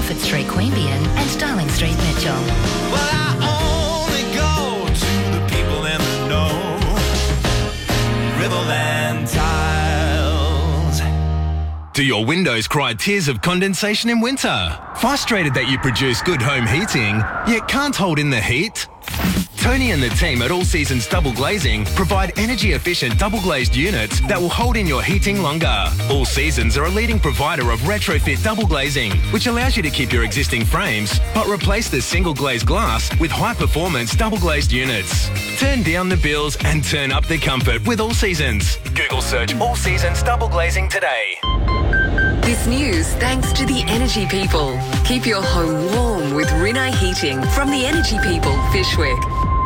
Moffat Street, Queanbeyan and Darling Street, Mitchell. Well, I only go to the people in the know. Riverland Tiles. Do your windows cry tears of condensation in winter? Frustrated that you produce good home heating, yet can't hold in the heat? Tony and the team at All Seasons Double Glazing provide energy-efficient double-glazed units that will hold in your heating longer. All Seasons are a leading provider of retrofit double glazing, which allows you to keep your existing frames, but replace the single-glazed glass with high-performance double-glazed units. Turn down the bills and turn up the comfort with All Seasons. Google search All Seasons Double Glazing today. This news thanks to the Energy People. Keep your home warm with Rinnai Heating from the Energy People, Fyshwick.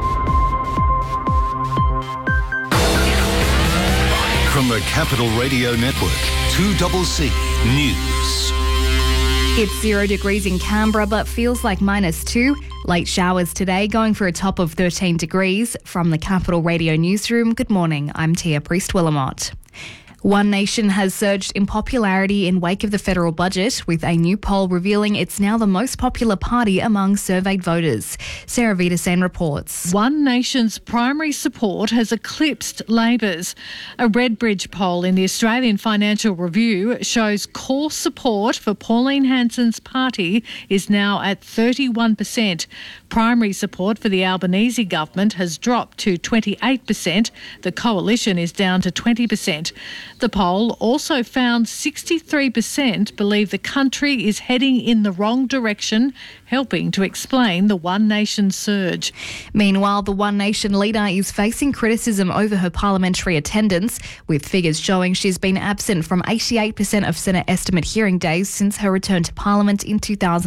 From the Capital Radio Network, 2CC News. It's 0 degrees in Canberra, but feels like -2. Late showers today, going for a top of 13 degrees. From the Capital Radio Newsroom, good morning. I'm Tia Priest-Willamott. One Nation has surged in popularity in wake of the federal budget, with a new poll revealing it's now the most popular party among surveyed voters. Sarah Vidasen reports. One Nation's primary support has eclipsed Labor's. A Redbridge poll in the Australian Financial Review shows core support for Pauline Hanson's party is now at 31%. Primary support for the Albanese government has dropped to 28%. The coalition is down to 20%. The poll also found 63% believe the country is heading in the wrong direction, helping to explain the One Nation surge. Meanwhile, the One Nation leader is facing criticism over her parliamentary attendance, with figures showing she's been absent from 88% of Senate estimate hearing days since her return to Parliament in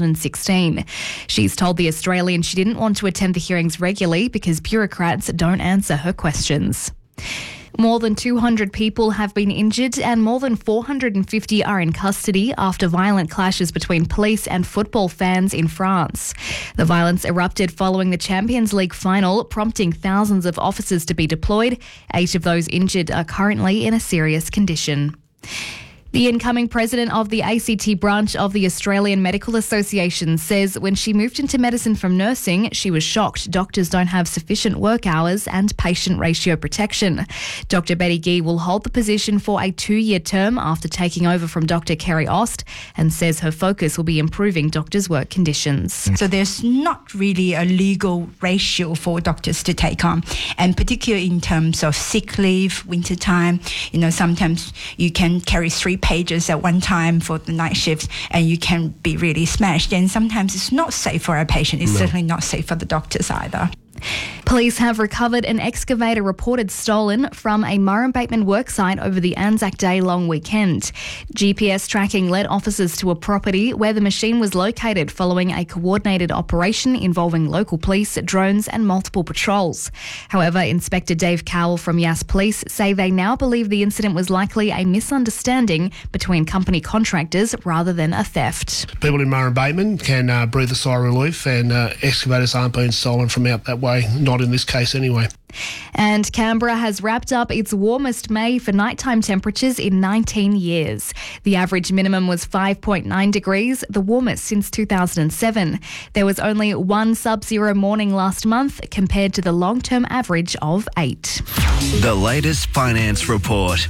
2016. She's told The Australian she didn't want to attend the hearings regularly because bureaucrats don't answer her questions. More than 200 people have been injured and more than 450 are in custody after violent clashes between police and football fans in France. The violence erupted following the Champions League final, prompting thousands of officers to be deployed. 8 of those injured are currently in a serious condition. The incoming president of the ACT branch of the Australian Medical Association says when she moved into medicine from nursing, she was shocked doctors don't have sufficient work hours and patient ratio protection. Dr. Betty Gee will hold the position for a 2-year term after taking over from Dr. Kerry Ost, and says her focus will be improving doctors' work conditions. So there's not really a legal ratio for doctors to take on, and particularly in terms of sick leave, wintertime, sometimes you can carry 3 pages at one time for the night shift and you can be really smashed, and sometimes it's not safe for a patient. It's certainly not safe for the doctors either. Police have recovered an excavator reported stolen from a Murrum Bateman worksite over the Anzac Day long weekend. GPS tracking led officers to a property where the machine was located following a coordinated operation involving local police, drones and multiple patrols. However, Inspector Dave Cowell from Yass Police say they now believe the incident was likely a misunderstanding between company contractors rather than a theft. People in Murrum Bateman can breathe a sigh of relief, and excavators aren't being stolen from out that way. Not in this case anyway. And Canberra has wrapped up its warmest May for nighttime temperatures in 19 years. The average minimum was 5.9 degrees, the warmest since 2007. There was only one sub-zero morning last month compared to the long-term average of 8. The latest finance report.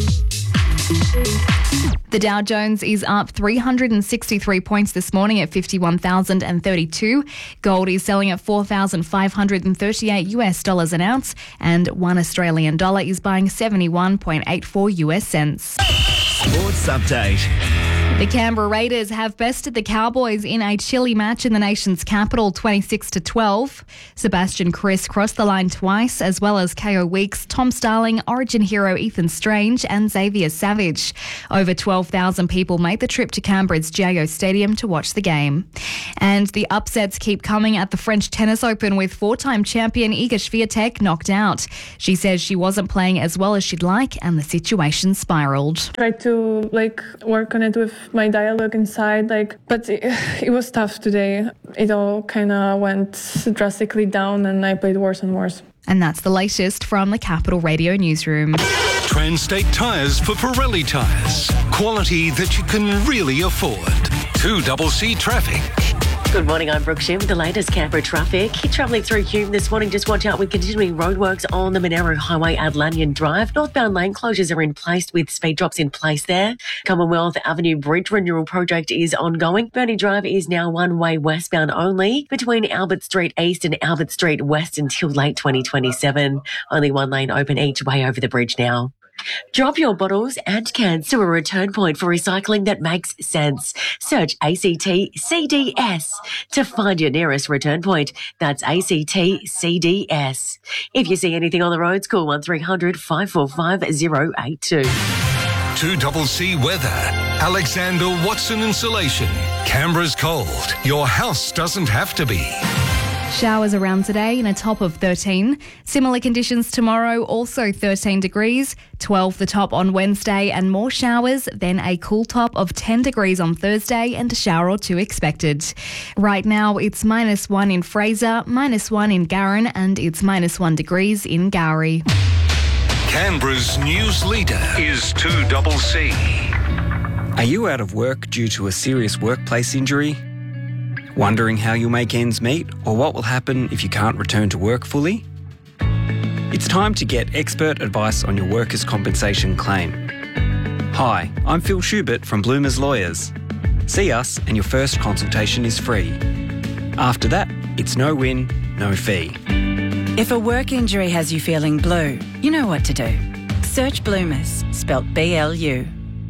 The Dow Jones is up 363 points this morning at 51,032. Gold is selling at $4,538 an ounce, and $1 Australian dollar is buying 71.84 US cents. Sports update. The Canberra Raiders have bested the Cowboys in a chilly match in the nation's capital, 26-12. Sebastian Kris crossed the line twice, as well as KO Weeks, Tom Starling, Origin hero Ethan Strange and Xavier Savage. Over 12,000 people made the trip to Canberra's GIO Stadium to watch the game. And the upsets keep coming at the French Tennis Open, with 4-time champion Iga Swiatek knocked out. She says she wasn't playing as well as she'd like, and the situation spiraled. Tried to work on it with my dialogue inside, but it was tough today. It all kind of went drastically down and I played worse and worse. And that's the latest from the Capital Radio Newsroom. Transtate Tyres for Pirelli tyres. Quality that you can really afford. 2CC Traffic. Good morning, I'm Brooke Shim with the latest Canberra traffic. Travelling through Hume this morning, just watch out with continuing roadworks on the Monaro Highway at Lanyon Drive. Northbound lane closures are in place with speed drops in place there. Commonwealth Avenue Bridge Renewal Project is ongoing. Burnie Drive is now one-way westbound only between Albert Street East and Albert Street West until late 2027. Only one lane open each way over the bridge now. Drop your bottles and cans to a return point for recycling that makes sense. Search ACT CDS to find your nearest return point. That's ACT CDS. If you see anything on the roads, call 1300 545 082. 2CC Weather. Alexander Watson Insulation. Canberra's cold. Your house doesn't have to be. Showers around today and a top of 13. Similar conditions tomorrow, also 13 degrees, 12 the top on Wednesday and more showers, then a cool top of 10 degrees on Thursday and a shower or two expected. Right now it's -1 in Fraser, -1 in Garran and it's -1 degrees in Gowrie. Canberra's news leader is 2CC. Are you out of work due to a serious workplace injury? Wondering how you'll make ends meet or what will happen if you can't return to work fully? It's time to get expert advice on your workers' compensation claim. Hi, I'm Phil Schubert from Bloomers Lawyers. See us and your first consultation is free. After that, it's no win, no fee. If a work injury has you feeling blue, you know what to do. Search Bloomers, spelt BLU.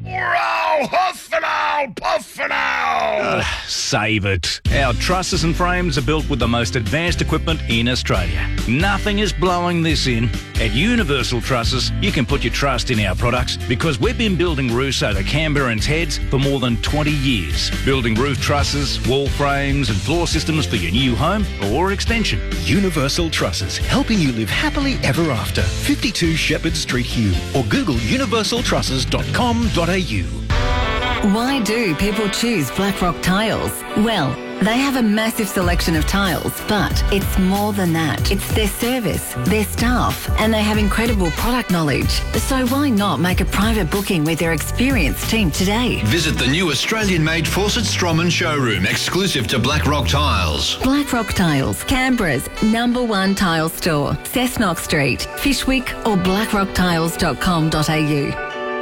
Save it. Our trusses and frames are built with the most advanced equipment in Australia. Nothing is blowing this in. At Universal Trusses, you can put your trust in our products because we've been building roofs over Canberrans heads for more than 20 years. Building roof trusses, wall frames and floor systems for your new home or extension. Universal Trusses, helping you live happily ever after. 52 Shepherd Street, Hume, or Google universaltrusses.com.au. Why do people choose Blackrock Tiles? Well, they have a massive selection of tiles, but it's more than that. It's their service, their staff, and they have incredible product knowledge. So why not make a private booking with their experienced team today? Visit the new Australian-made Fawcett Stroman showroom, exclusive to Blackrock Tiles. Blackrock Tiles, Canberra's #1 tile store. Cessnock Street, Fishwick or blackrocktiles.com.au.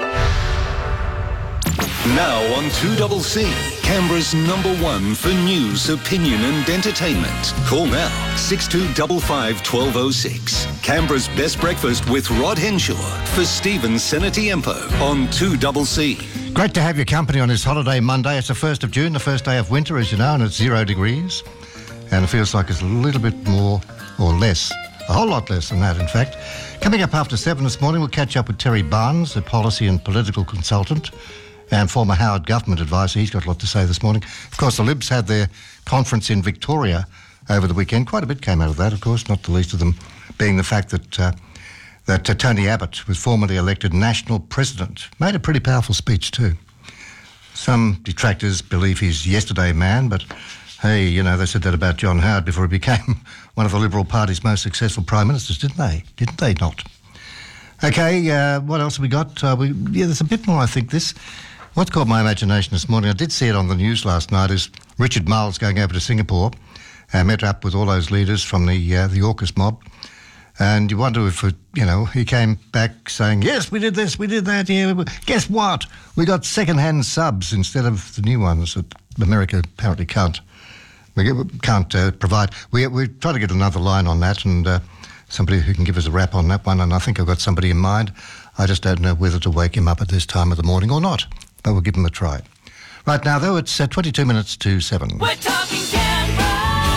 Now on 2CC, Canberra's #1 for news, opinion and entertainment. Call now, 6255 1206. Canberra's best breakfast with Rod Henshaw for Stephen Senatiempo on 2CC. Great to have your company on this holiday Monday. It's the 1st of June, the first day of winter, as you know, and it's 0 degrees. And it feels like it's a little bit more or less, a whole lot less than that, in fact. Coming up after 7 this morning, we'll catch up with Terry Barnes, a policy and political consultant and former Howard government advisor. He's got a lot to say this morning. Of course, the Libs had their conference in Victoria over the weekend. Quite a bit came out of that, of course, not the least of them being the fact that Tony Abbott was formally elected national president. Made a pretty powerful speech too. Some detractors believe he's yesterday man, but hey, you know, they said that about John Howard before he became one of the Liberal Party's most successful prime ministers, didn't they? Didn't they not? Okay, what else have we got? There's a bit more, I think. What's caught my imagination this morning, I did see it on the news last night, is Richard Marles going over to Singapore and met up with all those leaders from the AUKUS mob. And you wonder if, he came back saying, yes, we did this, we did that, yeah. Guess what? We got second-hand subs instead of the new ones that America apparently can't provide. We try to get another line on that and somebody who can give us a rap on that one, and I think I've got somebody in mind. I just don't know whether to wake him up at this time of the morning or not. But we'll give him a try. Right now, though, it's 22 minutes to 7. We're talking Canberra.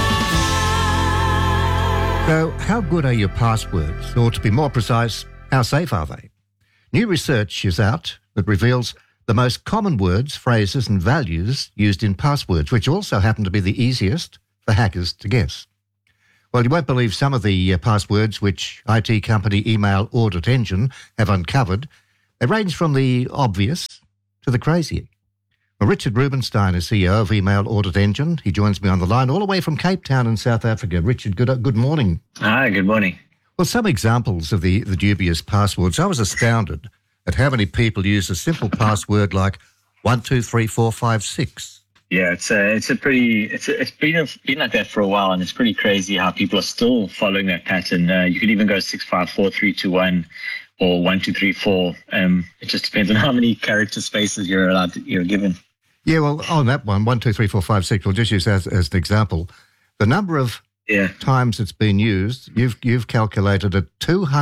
So, how good are your passwords? Or to be more precise, how safe are they? New research is out that reveals the most common words, phrases and values used in passwords, which also happen to be the easiest for hackers to guess. Well, you won't believe some of the passwords which IT company Email Audit Engine have uncovered. They range from the obvious to the crazy. Well, Richard Rubinstein is CEO of Email Audit Engine. He joins me on the line all the way from Cape Town in South Africa. Richard, good morning. Hi, good morning. Well, some examples of the dubious passwords. I was astounded at how many people use a simple password like 123456. Yeah, it's been like that for a while, and it's pretty crazy how people are still following that pattern. You could even go 6, 5, 4, 3, 2, 1, or 1, 2, 3, 4. It just depends on how many character spaces you're given. Yeah, well, on that one, 1, 2, 3, 4, 5, 6. We'll just use that as an example. The number of times it's been used, you've calculated at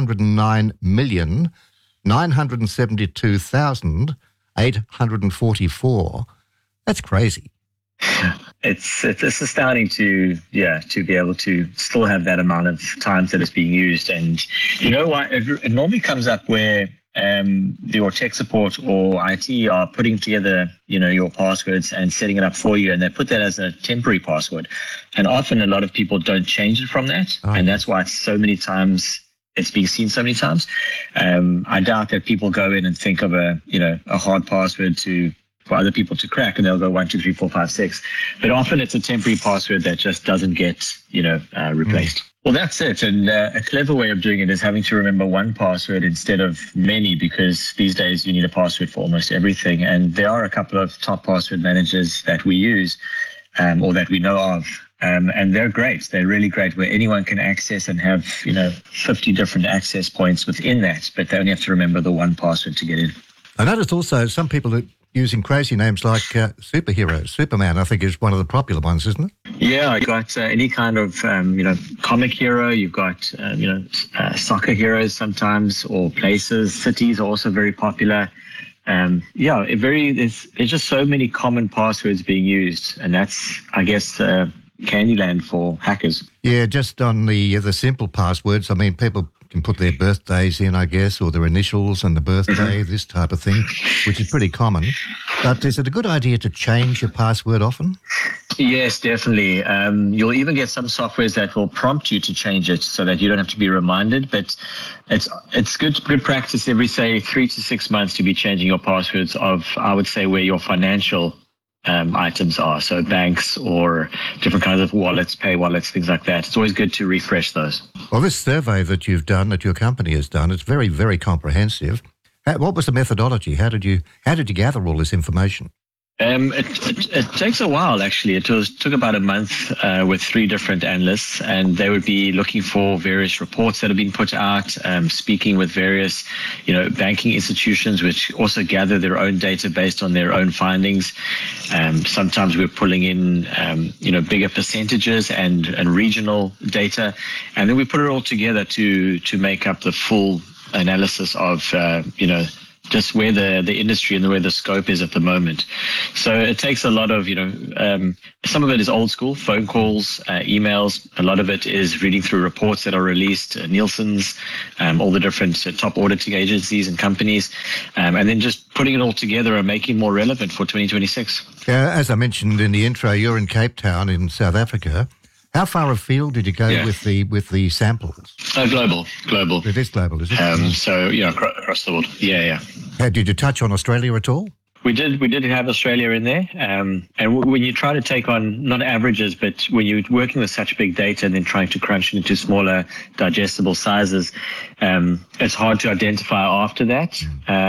209,972,844. That's crazy. It's astounding to be able to still have that amount of times that it's being used. And you know what? It normally comes up where your tech support or IT are putting together, your passwords and setting it up for you, and they put that as a temporary password. And often a lot of people don't change it from that, and that's why it's being seen so many times. I doubt that people go in and think of a hard password for other people to crack, and they'll go 1, 2, 3, 4, 5, 6. But often it's a temporary password that just doesn't get replaced. Well, that's it. And a clever way of doing it is having to remember one password instead of many, because these days you need a password for almost everything. And there are a couple of top password managers that we use or that we know of. And they're great. They're really great, where anyone can access and have, 50 different access points within that, but they only have to remember the one password to get in. I noticed also some people that using crazy names like superheroes. Superman, I think, is one of the popular ones, isn't it? Yeah, you got any kind of, comic hero. You've got, soccer heroes sometimes, or places. Cities are also very popular. There's just so many common passwords being used, and that's, I guess, Candyland for hackers. Yeah, just on the simple passwords. I mean, people can put their birthdays in, I guess, or their initials and the birthday, this type of thing, which is pretty common. But is it a good idea to change your password often? Yes, definitely. You'll even get some softwares that will prompt you to change it so that you don't have to be reminded. But it's good practice every, say, 3 to 6 months to be changing your passwords of, I would say, where your financial items are. So banks or different kinds of wallets, pay wallets, things like that. It's always good to refresh those. Well, this survey that you've done, that your company has done, it's very, very comprehensive. What was the methodology? How did you gather all this information? It takes a while, actually. It took about a month with 3 different analysts, and they would be looking for various reports that have been put out, speaking with various, banking institutions, which also gather their own data based on their own findings. Sometimes we're pulling in, bigger percentages and regional data, and then we put it all together to make up the full analysis of, just where the industry and where the scope is at the moment. So it takes a lot of, some of it is old school, phone calls, emails. A lot of it is reading through reports that are released, Nielsen's, all the different top auditing agencies and companies, and then just putting it all together and making it more relevant for 2026. As I mentioned in the intro, you're in Cape Town in South Africa. How far afield did you go with the samples? Global. It is global, is it? So across the world. Yeah. Did you touch on Australia at all? We did have Australia in there, and when you try to take on not averages, but when you're working with such big data and then trying to crunch it into smaller, digestible sizes, it's hard to identify after that.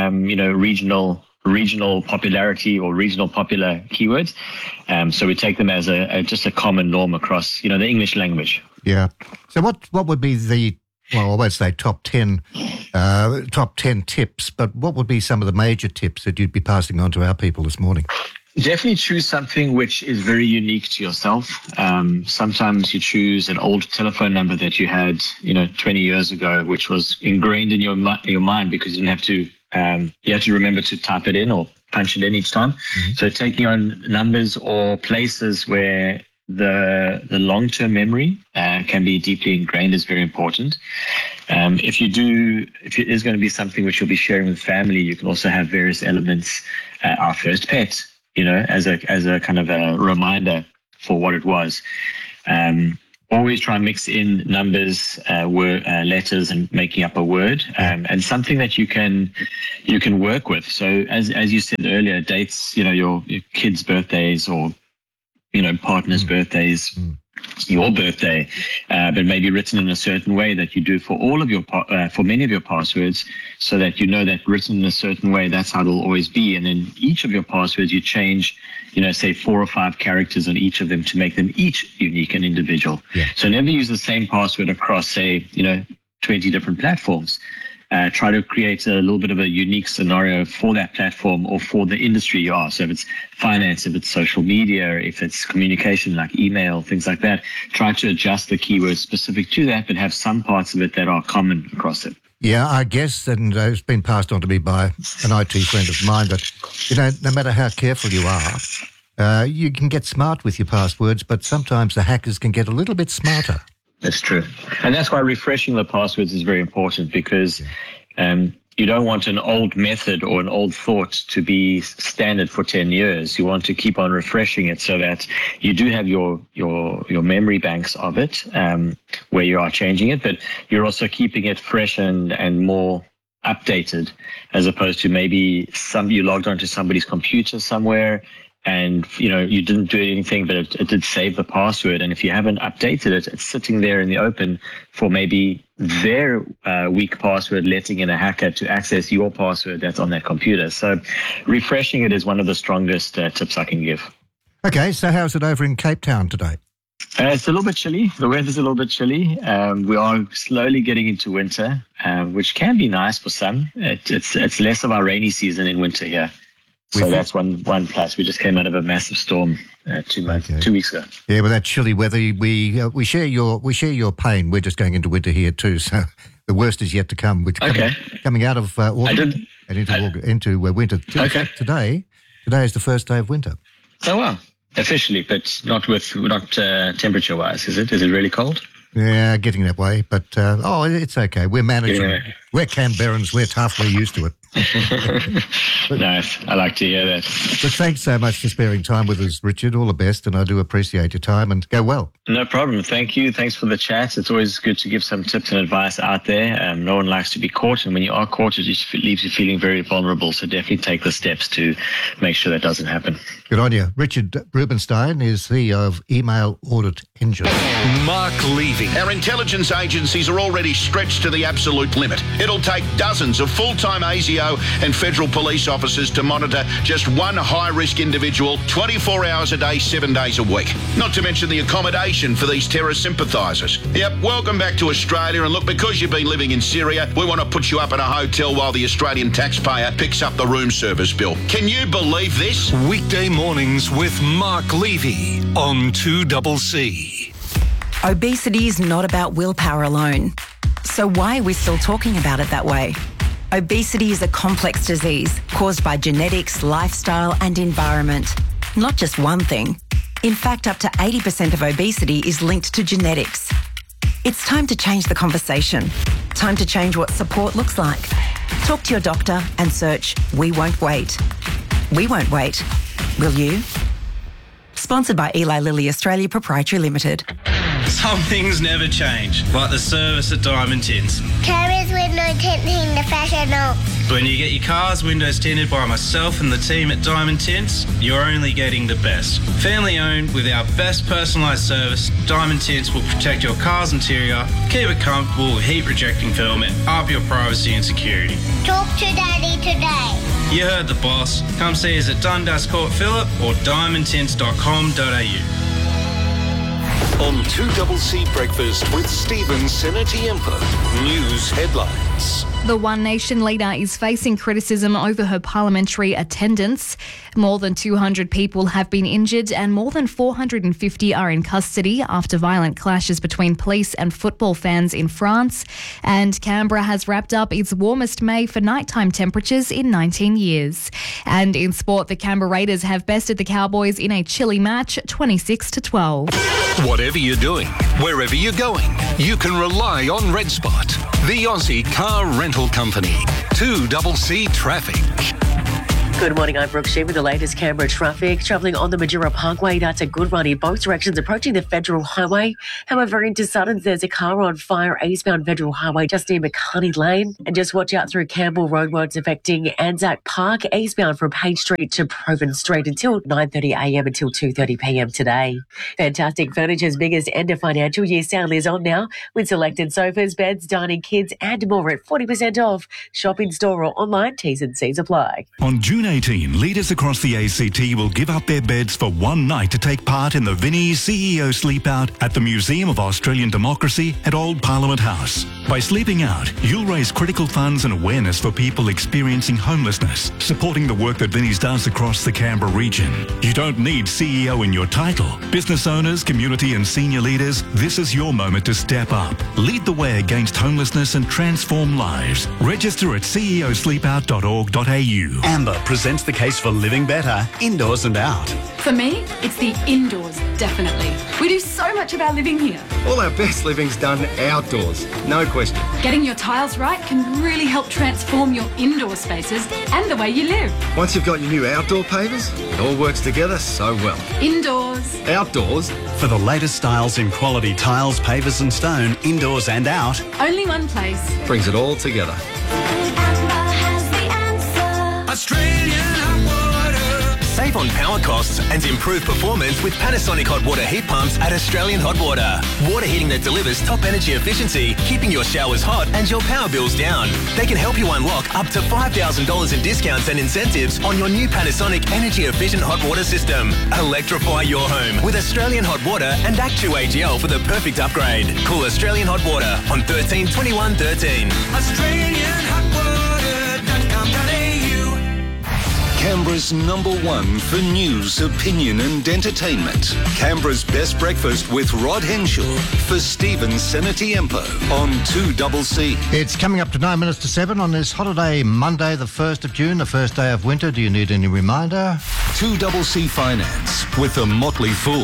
Regional popularity or regional popular keywords. So we take them as just a common norm across, the English language. Yeah. So what would be the, I won't say top 10 tips, but what would be some of the major tips that you'd be passing on to our people this morning? Definitely choose something which is very unique to yourself. Sometimes you choose an old telephone number that you had, 20 years ago, which was ingrained in your mind because you didn't have to, you had to remember to type it in or punch it in each time. Mm-hmm. So taking on numbers or places where the long-term memory can be deeply ingrained is very important. If it is going to be something which you'll be sharing with family, you can also have various elements. Our first pet, as a kind of a reminder for what it was. Always try and mix in numbers, letters, and making up a word, and something that you can work with. So as you said earlier, dates, your kids' birthdays or partners' birthdays, your birthday, but maybe written in a certain way that you do for all of your for many of your passwords, so that you know that written in a certain way, that's how it'll always be. And in each of your passwords, you change, say 4 or 5 characters on each of them to make them each unique and individual. Yeah. So never use the same password across, say, 20 different platforms. Try to create a little bit of a unique scenario for that platform or for the industry you are. So if it's finance, if it's social media, if it's communication like email, things like that, try to adjust the keywords specific to that, but have some parts of it that are common across it. Yeah, I guess, and it's been passed on to me by an IT friend of mine, that, no matter how careful you are, you can get smart with your passwords, but sometimes the hackers can get a little bit smarter. That's true. And that's why refreshing the passwords is very important, because you don't want an old method or an old thought to be standard for 10 years. You want to keep on refreshing it so that you do have your memory banks of it where you are changing it, but you're also keeping it fresh and more updated, as opposed to maybe you logged onto somebody's computer somewhere and you didn't do anything, but it did save the password. And if you haven't updated it, it's sitting there in the open for maybe their weak password, letting in a hacker to access your password that's on that computer. So refreshing it is one of the strongest tips I can give. Okay, so how's it over in Cape Town today? It's a little bit chilly. The weather's a little bit chilly. We are slowly getting into winter, which can be nice for some. It's less of our rainy season in winter here. So that's one plus. We just came out of a massive storm 2 weeks ago. Yeah, with that chilly weather, we share your pain. We're just going into winter here too, so the worst is yet to come. Which coming out of autumn and into winter. Today is the first day of winter. Oh wow! Officially, but not temperature wise. Is it? Is it really cold? Yeah, getting that way, but it's okay. We're managing. We're Canberrans. We're tough. We're used to it. Nice. I like to hear that. But thanks so much for sparing time with us, Richard. All the best, and I do appreciate your time, and go well. No problem. Thank you. Thanks for the chat. It's always good to give some tips and advice out there. No one likes to be caught, and when you are caught, it just leaves you feeling very vulnerable. So definitely take the steps to make sure that doesn't happen. Good on you. Richard Rubenstein is CEO of Email Audit Engine. Mark Levy. Our intelligence agencies are already stretched to the absolute limit. It'll take dozens of full-time ASIO and federal police officers to monitor just one high-risk individual 24 hours a day, 7 days a week. Not to mention the accommodation for these terrorist sympathisers. Yep, welcome back to Australia, and look, because you've been living in Syria, we want to put you up in a hotel while the Australian taxpayer picks up the room service bill. Can you believe this? Weekday mornings with Mark Levy on 2CC. Obesity is not about willpower alone. So why are we still talking about it that way? Obesity is a complex disease caused by genetics, lifestyle and environment. Not just one thing. In fact, up to 80% of obesity is linked to genetics. It's time to change the conversation. Time to change what support looks like. Talk to your doctor and search We Won't Wait. We won't wait. Will you? Sponsored by Eli Lilly Australia Proprietary Limited. Some things never change, like the service at Diamond Tints. Carriers window tinting the professional. When you get your car's windows tinted by myself and the team at Diamond Tints, you're only getting the best. Family owned with our best personalised service, Diamond Tints will protect your car's interior, keep it comfortable with heat rejecting film and up your privacy and security. Talk to Daddy today. You heard the boss. Come see us at Dundas Court Phillip or diamondtints.com.au. On 2CC Breakfast with Stephen Senatiempo. News headlines. The One Nation leader is facing criticism over her parliamentary attendance. More than 200 people have been injured and more than 450 are in custody after violent clashes between police and football fans in France. And Canberra has wrapped up its warmest May for nighttime temperatures in 19 years. And in sport, the Canberra Raiders have bested the Cowboys in a chilly match, 26-12. Whatever you're doing, wherever you're going, you can rely on Red Spot, the Aussie car rental company. 2CC Traffic. Good morning, I'm Brooke Sheen with the latest Canberra traffic. Travelling on the Madeira Parkway, that's a good run in both directions approaching the Federal Highway. However, into Suttons, there's a car on fire eastbound Federal Highway just near McCartney Lane. And just watch out through Campbell roadworks affecting Anzac Park eastbound from Page Street to Proven Street until 9:30am until 2:30pm today. Fantastic Furniture's biggest end of financial year sale is on now with selected sofas, beds, dining kits and more at 40% off. Shop in store or online, T's and C's apply. On June 18, leaders across the ACT will give up their beds for one night to take part in the Vinnie CEO Sleepout at the Museum of Australian Democracy at Old Parliament House. By sleeping out, you'll raise critical funds and awareness for people experiencing homelessness, supporting the work that Vinnie's does across the Canberra region. You don't need CEO in your title. Business owners, community and senior leaders, this is your moment to step up. Lead the way against homelessness and transform lives. Register at ceosleepout.org.au. Amber presents the case for living better, indoors and out. For me, it's the indoors, definitely. We do so much of our living here. All our best living's done outdoors, no question. Getting your tiles right can really help transform your indoor spaces and the way you live. Once you've got your new outdoor pavers, it all works together so well. Indoors. Outdoors. For the latest styles in quality tiles, pavers and stone, indoors and out. Only one place. Brings it all together. Australian hot water. Save on power costs and improve performance with Panasonic hot water heat pumps at Australian Hot Water. Water heating that delivers top energy efficiency, keeping your showers hot and your power bills down. They can help you unlock up to $5,000 in discounts and incentives on your new Panasonic energy efficient hot water system. Electrify your home with Australian Hot Water and Actu AGL for the perfect upgrade. Call Australian Hot Water on 13 21 13. AustralianHotWater.com.au. Canberra's #1 for news, opinion and entertainment. Canberra's best breakfast with Rod Henshaw for Stephen Senatiempo on 2CC. It's coming up to 9 minutes to 7 on this holiday Monday, the 1st of June, the first day of winter. Do you need any reminder? 2CC Finance with the Motley Fool.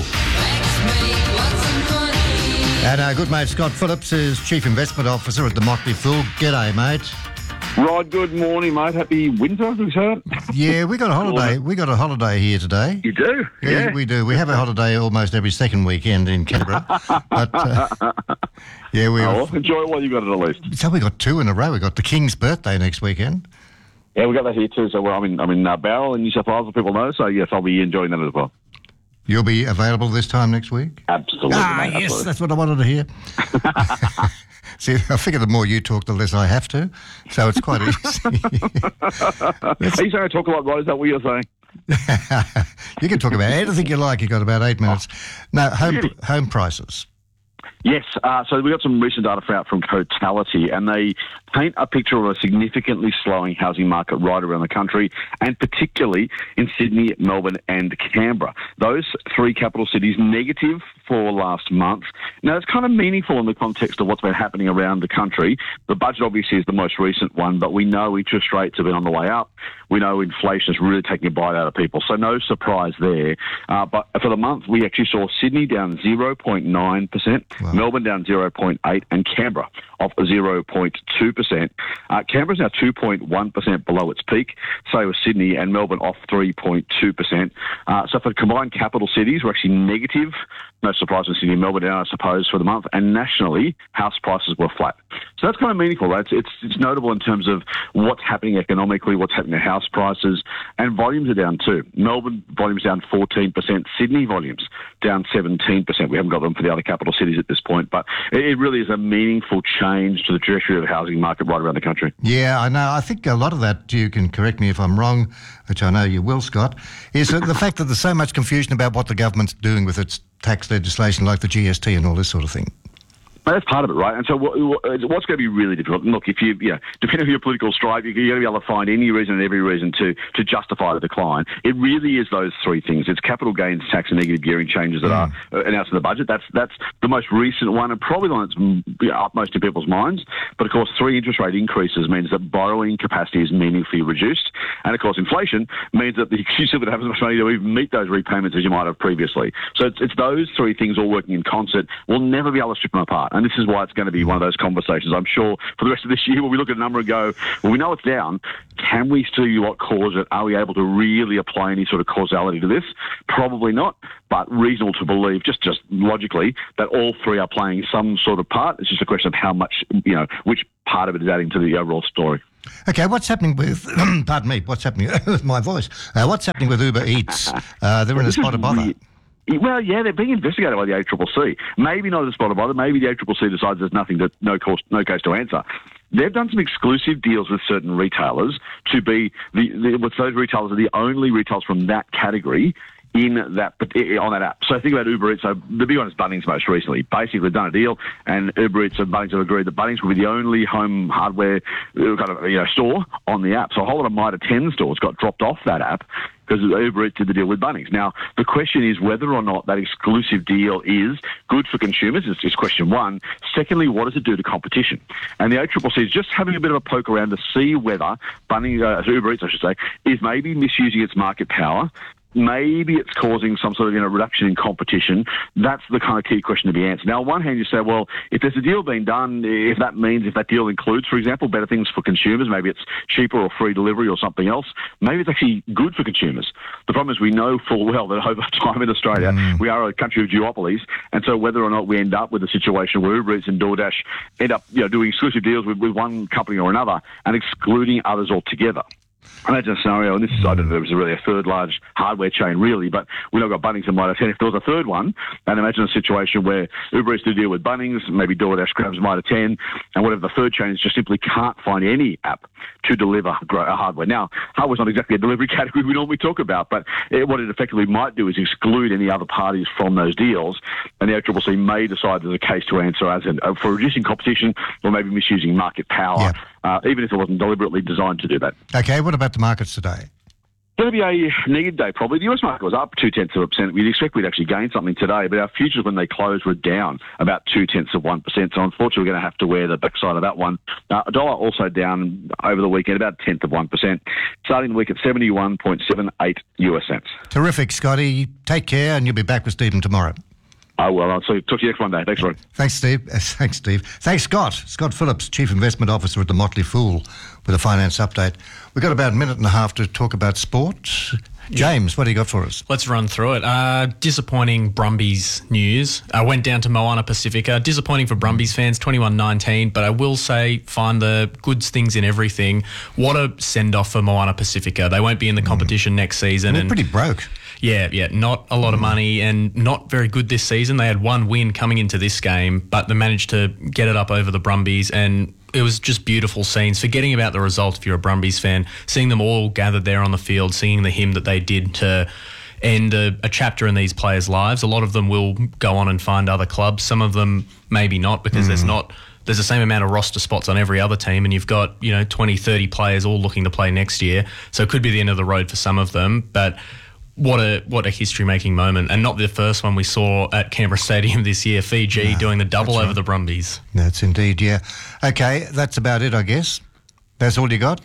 And our good mate Scott Phillips is Chief Investment Officer at the Motley Fool. G'day, mate. Rod, good morning, mate. Happy winter, we say. Yeah, we got a holiday. We got a holiday here today. You do? Yeah, we do. We have a holiday almost every second weekend in Canberra. But yeah, we enjoy it while you got it at least. So we got 2 in a row. We got the King's birthday next weekend. Yeah, we got that here too. So I'm in Bowral in New South Wales, people know. So yes, I'll be enjoying that as well. You'll be available this time next week? Absolutely. Yes, absolutely. That's what I wanted to hear. See, I figure the more you talk, the less I have to. So it's quite easy. Are you saying I talk a lot, Rod? Is that what you're saying? You can talk about anything you like. You've got about 8 minutes. Now, home prices. Yes, so we got some recent data out from Totality, and they paint a picture of a significantly slowing housing market right around the country, and particularly in Sydney, Melbourne and Canberra. Those 3 capital cities negative for last month. Now, it's kind of meaningful in the context of what's been happening around the country. The budget obviously is the most recent one, but we know interest rates have been on the way up. We know inflation is really taking a bite out of people, so no surprise there. But for the month, we actually saw Sydney down 0.9%, wow. Melbourne down 0.8%, and Canberra off 0.2%. Canberra's now 2.1% below its peak. So was Sydney, and Melbourne off 3.2%. So for combined capital cities, we're actually negative. No surprise in Sydney and Melbourne down, I suppose, for the month. And nationally, house prices were flat. So that's kind of meaningful, right? It's notable in terms of what's happening economically, what's happening to house prices, and volumes are down too. Melbourne volumes down 14%, Sydney volumes down 17%. We haven't got them for the other capital cities at this point, but it really is a meaningful change to the trajectory of the housing market right around the country. Yeah, I know. I think a lot of that, you can correct me if I'm wrong, which I know you will, Scott, is the fact that there's so much confusion about what the government's doing with its tax legislation like the GST and all this sort of thing. That's part of it, right? And so what's going to be really difficult, and look, if you, depending on your political stripe, you're going to be able to find any reason and every reason to justify the decline. It really is those 3 things. It's capital gains tax and negative gearing changes that are announced in the budget. That's the most recent one, and probably the one that's upmost in people's minds. But of course, 3 interest rate increases means that borrowing capacity is meaningfully reduced. And of course, inflation means that you still don't have as much money to even meet those repayments as you might have previously. So it's those 3 things all working in concert. We'll never be able to strip them apart. And this is why it's going to be one of those conversations, I'm sure, for the rest of this year, where we look at a number and go, well, we know it's down. Can we see what caused it? Are we able to really apply any sort of causality to this? Probably not, but reasonable to believe, just logically, that all three are playing some sort of part. It's just a question of how much, which part of it is adding to the overall story. Okay, what's happening with, pardon me, what's happening with my voice? What's happening with Uber Eats? They're in a spot of bother. Well, yeah, they're being investigated by the ACCC. Maybe not as a spot of bother. Maybe the ACCC decides there's nothing no case to answer. They've done some exclusive deals with certain retailers to be with those retailers are the only retailers from that category on that app. So think about Uber Eats. So the big one is Bunnings most recently. Basically, they've done a deal, and Uber Eats and Bunnings have agreed that Bunnings will be the only home hardware store on the app. So a whole lot of Mitre 10 stores got dropped off that app because Uber Eats did the deal with Bunnings. Now, the question is whether or not that exclusive deal is good for consumers is question one. Secondly, what does it do to competition? And the ACCC is just having a bit of a poke around to see whether Uber Eats, I should say, is maybe misusing its market power. Maybe it's causing some sort of reduction in competition. That's the kind of key question to be answered. Now, on one hand, you say, well, if there's a deal being done, if that deal includes, for example, better things for consumers, maybe it's cheaper or free delivery or something else, maybe it's actually good for consumers. The problem is we know full well that over time in Australia, we are a country of duopolies, and so whether or not we end up with a situation where Uber Eats and DoorDash end up doing exclusive deals with one company or another and excluding others altogether. Imagine a scenario, and this is, I don't know if it was really a third large hardware chain, really, but we know got Bunnings and Mitre 10. If there was a third one, and imagine a situation where Uber Eats to deal with Bunnings, maybe DoorDash grabs Mitre 10, and whatever the third chain is, just simply can't find any app to deliver hardware. Now, hardware's not exactly a delivery category we normally talk about, but what it effectively might do is exclude any other parties from those deals, and the ACCC may decide there's a case to answer as for reducing competition or maybe misusing market power, even if it wasn't deliberately designed to do that. Okay, what about the markets today? It'll be a negative day, probably. The US market was up 0.2%. We'd expect we'd actually gain something today, but our futures, when they closed, were down about 0.2%. So unfortunately, we're going to have to wear the backside of that one. Dollar also down over the weekend, about 0.1%. Starting the week at 71.78 US cents. Terrific, Scotty. Take care, and you'll be back with Stephen tomorrow. Oh, well, I'll talk to you next Monday. Thanks, Ron. Thanks, Steve. Thanks, Steve. Thanks, Scott. Scott Phillips, Chief Investment Officer at the Motley Fool, with a finance update. We've got about a minute and a half to talk about sport. James, what do you got for us? Let's run through it. Disappointing Brumbies news. I went down to Moana Pacifica. Disappointing for Brumbies fans, 21-19, but I will say find the good things in everything. What a send-off for Moana Pacifica. They won't be in the competition next season. They're pretty broke. Yeah, not a lot of money and not very good this season. They had one win coming into this game, but they managed to get it up over the Brumbies, and it was just beautiful scenes. Forgetting about the result if you're a Brumbies fan, seeing them all gathered there on the field, singing the hymn that they did to end a chapter in these players' lives. A lot of them will go on and find other clubs. Some of them maybe not, because there's the same amount of roster spots on every other team, and you've got 20, 30 players all looking to play next year. So it could be the end of the road for some of them, but what a history-making moment, and not the first one we saw at Canberra Stadium this year. Fiji doing the double over the Brumbies. That's indeed, yeah. Okay, that's about it, I guess. That's all you got?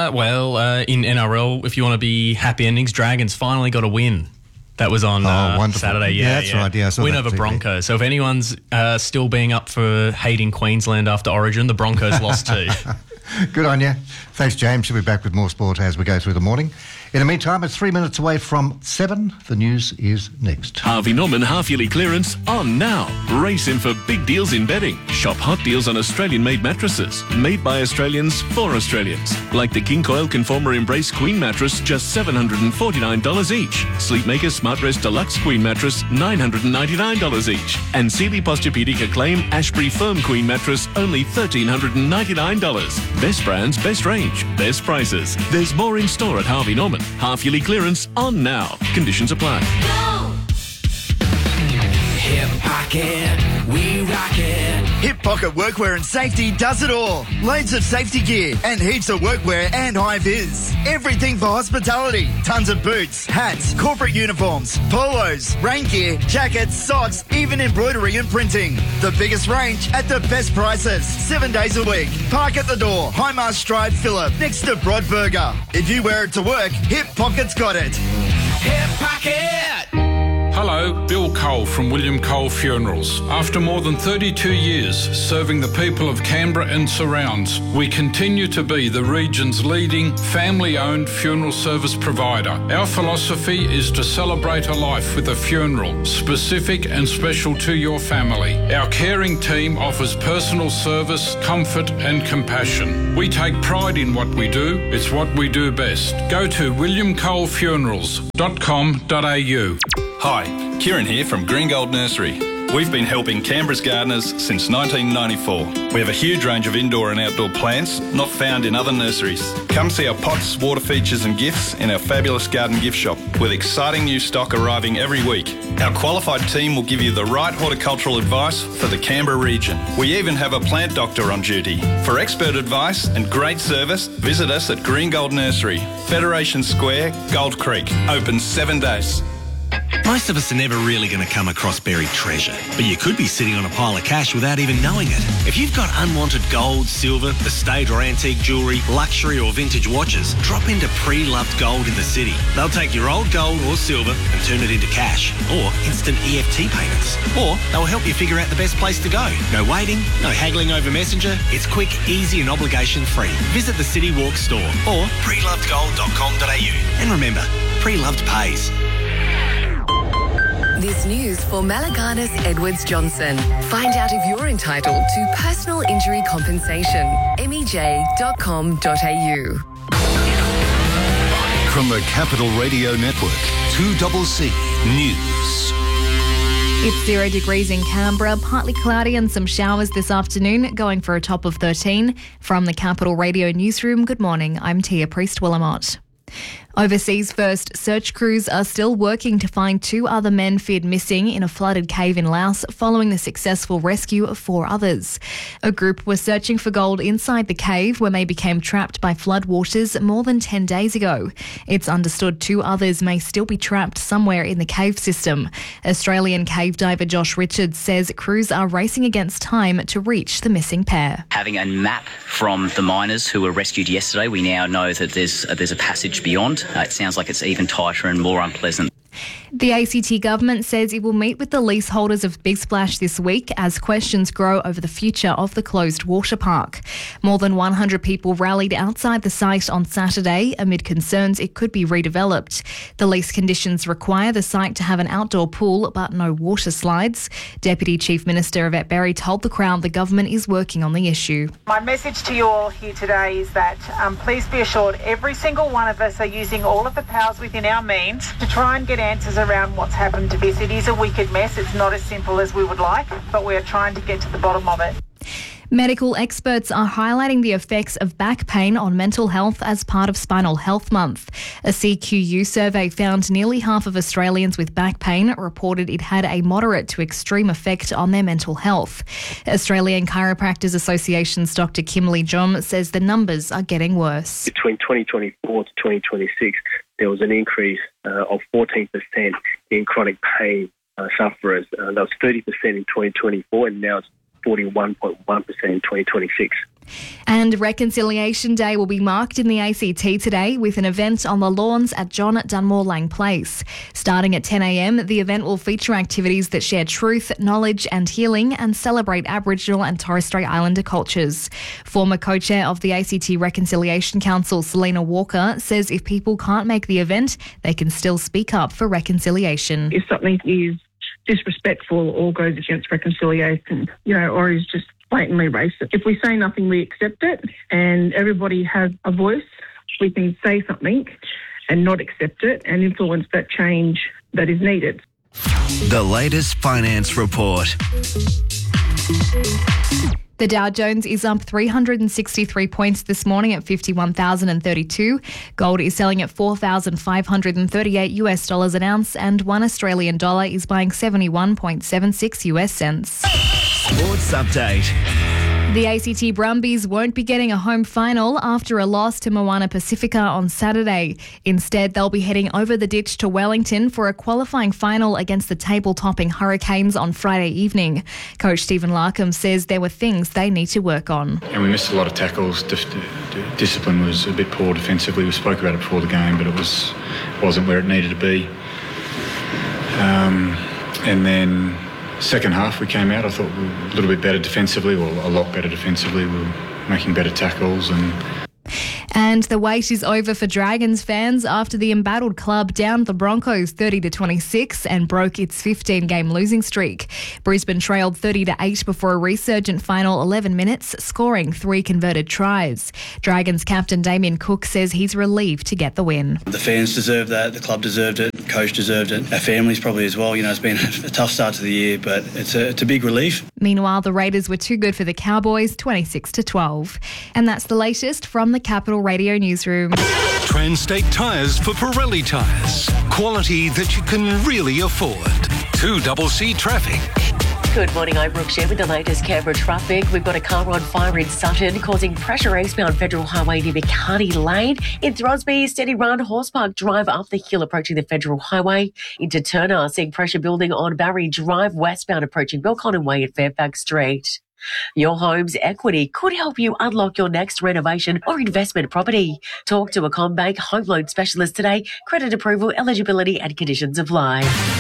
In NRL, if you want to be happy endings, Dragons finally got a win. That was on Saturday. Yeah, that's right. Yeah, I saw win that over Broncos. So if anyone's still being up for hating Queensland after Origin, the Broncos lost too. Good on you. Thanks, James. We'll be back with more sport as we go through the morning. In the meantime, it's 3 minutes away from 7. The news is next. Harvey Norman half-yearly clearance on now. Race in for big deals in bedding. Shop hot deals on Australian-made mattresses. Made by Australians for Australians. Like the King Coil Conformer Embrace Queen mattress, just $749 each. Sleepmaker Smart Rest Deluxe Queen mattress, $999 each. And Sealy Posturepedic Acclaim Ashbury Firm Queen mattress, only $1,399. Best brands, best range, best prices. There's more in store at Harvey Norman. Half-yearly clearance on now. Conditions apply. Hip Pocket, we rock it. Hip Pocket Workwear and Safety does it all. Loads of safety gear and heaps of workwear and high-vis. Everything for hospitality. Tons of boots, hats, corporate uniforms, polos, rain gear, jackets, socks, even embroidery and printing. The biggest range at the best prices. 7 days a week. Park at the door. Highmarsh Drive, Phillip, next to Broadburger. If you wear it to work, Hip Pocket's got it. Hip Pocket! Hello, Hello, Bill Cole from William Cole Funerals. After more than 32 years serving the people of Canberra and surrounds, we continue to be the region's leading family-owned funeral service provider. Our philosophy is to celebrate a life with a funeral, specific and special to your family. Our caring team offers personal service, comfort and compassion. We take pride in what we do. It's what we do best. Go to williamcolefunerals.com.au. Hi, Kieran here from Green Gold Nursery. We've been helping Canberra's gardeners since 1994. We have a huge range of indoor and outdoor plants not found in other nurseries. Come see our pots, water features and gifts in our fabulous garden gift shop with exciting new stock arriving every week. Our qualified team will give you the right horticultural advice for the Canberra region. We even have a plant doctor on duty. For expert advice and great service, visit us at Green Gold Nursery, Federation Square, Gold Creek. Open 7 days. Most of us are never really going to come across buried treasure, but you could be sitting on a pile of cash without even knowing it. If you've got unwanted gold, silver, estate or antique jewellery, luxury or vintage watches, drop into Pre-Loved Gold in the city. They'll take your old gold or silver and turn it into cash or instant EFT payments. Or they'll help you figure out the best place to go. No waiting, no haggling over Messenger. It's quick, easy and obligation-free. Visit the City Walk store or prelovedgold.com.au. And remember, Pre-Loved pays. This news for Malaganas Edwards Johnson. Find out if you're entitled to personal injury compensation. MEJ.com.au. From the Capital Radio Network, 2CC News. It's 0 degrees in Canberra, partly cloudy and some showers this afternoon, going for a top of 13. From the Capital Radio Newsroom, good morning, I'm Tia Priest-Willamott. Overseas first search crews are still working to find 2 other men feared missing in a flooded cave in Laos following the successful rescue of 4 others. A group was searching for gold inside the cave when they became trapped by floodwaters more than 10 days ago. It's understood 2 others may still be trapped somewhere in the cave system. Australian cave diver Josh Richards says crews are racing against time to reach the missing pair. Having a map from the miners who were rescued yesterday, we now know that there's a passage beyond. It sounds like it's even tighter and more unpleasant. The ACT government says it will meet with the leaseholders of Big Splash this week as questions grow over the future of the closed water park. More than 100 people rallied outside the site on Saturday amid concerns it could be redeveloped. The lease conditions require the site to have an outdoor pool but no water slides. Deputy Chief Minister Yvette Berry told the Crown the government is working on the issue. My message to you all here today is that please be assured every single one of us are using all of the powers within our means to try and get answers around what's happened to this. It is a wicked mess. It's not as simple as we would like, but we are trying to get to the bottom of it. Medical experts are highlighting the effects of back pain on mental health as part of Spinal Health Month. A CQU survey found nearly half of Australians with back pain reported it had a moderate to extreme effect on their mental health. Australian Chiropractors Association's Dr. Kimberly Jom says the numbers are getting worse. Between 2024 to 2026, there was an increase of 14% in chronic pain sufferers. That was 30% in 2024 and now it's 41.1% in 2026. And Reconciliation Day will be marked in the ACT today with an event on the lawns at John Dunmore Lang Place. Starting at 10 a.m, the event will feature activities that share truth, knowledge and healing and celebrate Aboriginal and Torres Strait Islander cultures. Former co-chair of the ACT Reconciliation Council, Selena Walker, says if people can't make the event, they can still speak up for reconciliation. If something is disrespectful or goes against reconciliation, or is just blatantly racist. If we say nothing, we accept it, and everybody has a voice. We can say something and not accept it and influence that change that is needed. The latest finance report. The Dow Jones is up 363 points this morning at 51,032. Gold is selling at $4,538 an ounce, and $1 Australian dollar is buying 71.76 US cents. Sports update. The ACT Brumbies won't be getting a home final after a loss to Moana Pacifica on Saturday. Instead, they'll be heading over the ditch to Wellington for a qualifying final against the table-topping Hurricanes on Friday evening. Coach Stephen Larkham says there were things they need to work on. And we missed a lot of tackles. Discipline was a bit poor defensively. We spoke about it before the game, but it wasn't where it needed to be. And then second half we came out, I thought we were a little bit better defensively, or a lot better defensively. We were making better tackles And the wait is over for Dragons fans after the embattled club downed the Broncos 30-26 and broke its 15-game losing streak. Brisbane trailed 30-8 before a resurgent final 11 minutes, scoring 3 converted tries. Dragons captain Damien Cook says he's relieved to get the win. The fans deserved that, the club deserved it, the coach deserved it, our families probably as well. You know, it's been a tough start to the year, but it's a big relief. Meanwhile, the Raiders were too good for the Cowboys, 26-12. And that's the latest from the Capital Radio newsroom. Transstate Tyres for Pirelli tyres. Quality that you can really afford. 2CC Traffic. Good morning, I'm Brooke Shea with the latest Canberra traffic. We've got a car on fire in Sutton causing pressure eastbound Federal Highway near McCarty Lane. In Throsby, steady run, Horse Park Drive up the hill approaching the Federal Highway. Into Turner, seeing pressure building on Barry Drive westbound approaching Belconnen Way at Fairfax Street. Your home's equity could help you unlock your next renovation or investment property. Talk to a CommBank home loan specialist today. Credit approval, eligibility and conditions apply.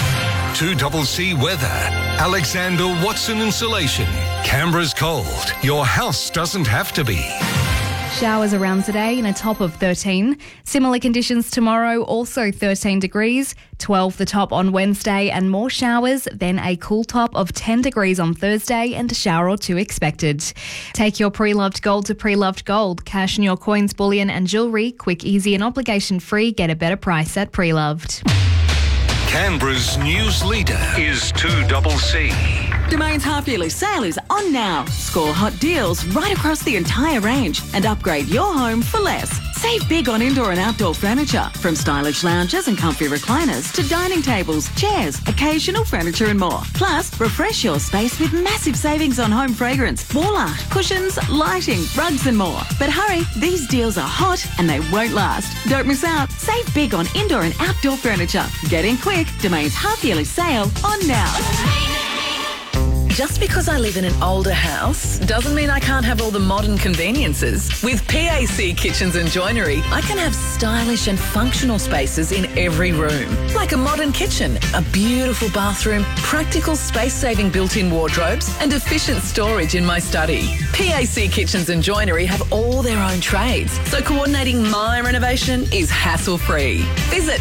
2CC Weather. Alexander Watson Insulation. Canberra's cold. Your house doesn't have to be. Showers around today and a top of 13. Similar conditions tomorrow, also 13 degrees, 12 the top on Wednesday and more showers, then a cool top of 10 degrees on Thursday and a shower or two expected. Take your pre-loved gold to Pre-Loved Gold. Cash in your coins, bullion and jewellery. Quick, easy and obligation-free. Get a better price at Pre-Loved. Canberra's news leader is 2CC. Domain's half-yearly sale is on now. Score hot deals right across the entire range and upgrade your home for less. Save big on indoor and outdoor furniture, from stylish lounges and comfy recliners to dining tables, chairs, occasional furniture and more. Plus, refresh your space with massive savings on home fragrance, wall art, cushions, lighting, rugs and more. But hurry, these deals are hot and they won't last. Don't miss out. Save big on indoor and outdoor furniture. Get in quick. Domain's half-yearly sale on now. Just because I live in an older house doesn't mean I can't have all the modern conveniences. With PAC Kitchens and Joinery, I can have stylish and functional spaces in every room. Like a modern kitchen, a beautiful bathroom, practical space-saving built-in wardrobes and efficient storage in my study. PAC Kitchens and Joinery have all their own trades, so coordinating my renovation is hassle-free. Visit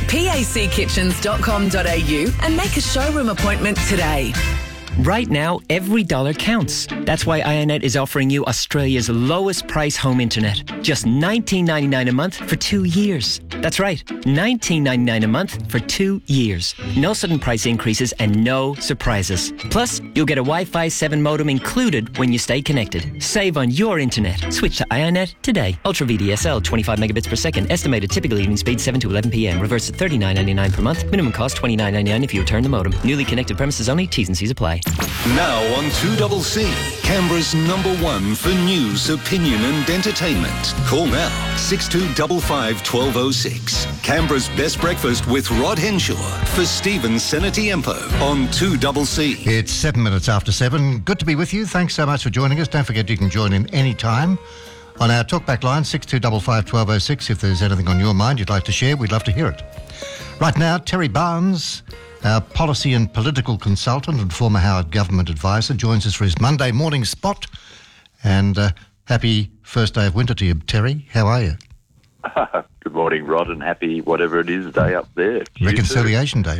packitchens.com.au and make a showroom appointment today. Right now, every dollar counts. That's why IONET is offering you Australia's lowest price home internet. Just $19.99 a month for 2 years. That's right, $19.99 a month for 2 years. No sudden price increases and no surprises. Plus, you'll get a Wi-Fi 7 modem included when you stay connected. Save on your internet. Switch to IONET today. Ultra VDSL, 25 megabits per second. Estimated typical evening speed 7 to 11 p.m. Reverse at $39.99 per month. Minimum cost $29.99 if you return the modem. Newly connected premises only. T's and C's apply. Now on 2CC, Canberra's #1 for news, opinion and entertainment. Call now, 6255 1206. Canberra's best breakfast with Rod Henshaw for Stephen Senatiempo on 2CC. It's 7 minutes after 7. Good to be with you. Thanks so much for joining us. Don't forget you can join in any time on our talkback line, 6255 1206. If there's anything on your mind you'd like to share, we'd love to hear it. Right now, Terry Barnes, our policy and political consultant and former Howard government advisor, joins us for his Monday morning spot. And happy first day of winter to you, Terry. How are you? Good morning, Rod, and happy whatever it is day up there. Reconciliation Day.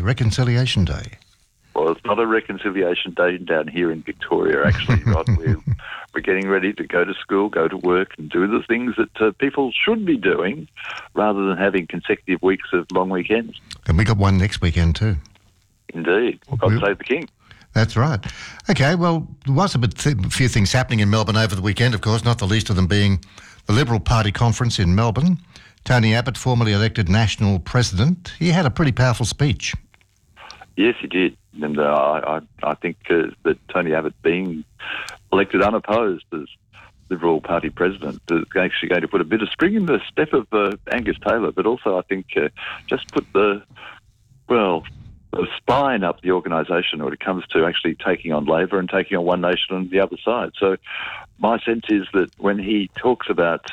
Well, it's not a reconciliation day down here in Victoria, actually, Rod. We're getting ready to go to school, go to work and do the things that people should be doing rather than having consecutive weeks of long weekends. And we got one next weekend too. Indeed. God save the King. That's right. Okay, well, there was a few things happening in Melbourne over the weekend, of course, not the least of them being the Liberal Party conference in Melbourne. Tony Abbott, formerly elected national president, he had a pretty powerful speech. Yes, he did. And I think that Tony Abbott being elected unopposed as Liberal Party president is actually going to put a bit of spring in the step of Angus Taylor, but also I think just put the spine up the organisation when it comes to actually taking on Labor and taking on One Nation on the other side. So my sense is that when he talks about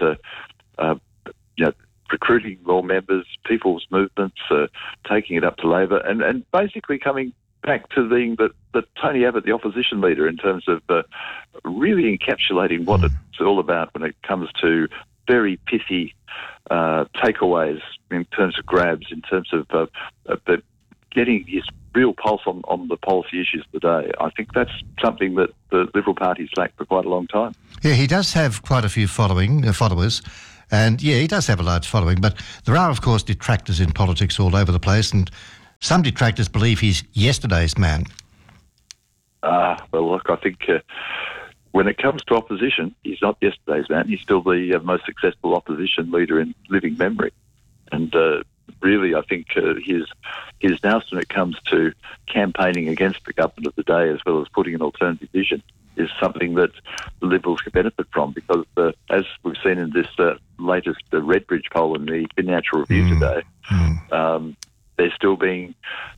recruiting more members, people's movements, taking it up to Labor and basically coming back to being the Tony Abbott, the opposition leader, in terms of really encapsulating what it's all about when it comes to very pithy takeaways in terms of grabs, in terms of getting his real pulse on the policy issues of the day. I think that's something that the Liberal Party's lacked for quite a long time. Yeah, he does have quite a few followers, and yeah, he does have a large following, but there are, of course, detractors in politics all over the place, and some detractors believe he's yesterday's man. Well, look, I think when it comes to opposition, he's not yesterday's man. He's still the most successful opposition leader in living memory. And really, I think his nous when it comes to campaigning against the government of the day, as well as putting an alternative vision, is something that the Liberals can benefit from, because as we've seen in this latest Redbridge poll in the Financial Review today, they're still eaten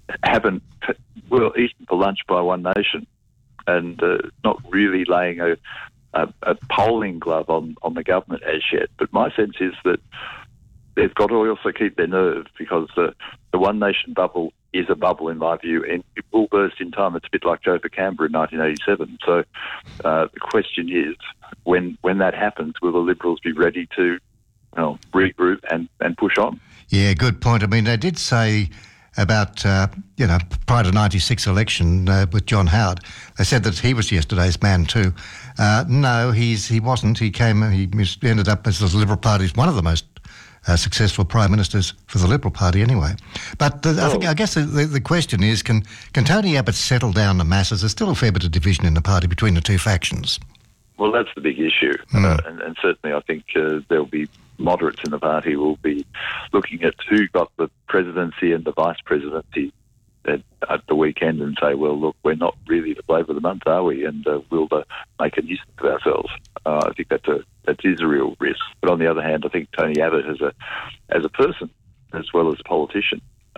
for lunch by One Nation, and not really laying a polling glove on the government as yet. But my sense is that they've got to also keep their nerve, because the One Nation bubble is a bubble, in my view, and it will burst in time. It's a bit like Joe for Canberra in 1987. So the question is, when that happens, will the Liberals be ready to regroup and push on? Yeah, good point. I mean, they did say about, prior to 96 election with John Howard, they said that he was yesterday's man too. No, he wasn't. He ended up as the Liberal Party's one of the most successful Prime Ministers for the Liberal Party anyway. But I guess the question is, can Tony Abbott settle down the masses? There's still a fair bit of division in the party between the two factions. Well, that's the big issue. And certainly I think there'll be moderates in the party will be looking at who got the presidency and the vice presidency at the weekend and say, well, look, we're not really the flavour of the month, are we? And we'll make a nuisance of ourselves. I think that is a real risk. But on the other hand, I think Tony Abbott, as a person as well as a politician,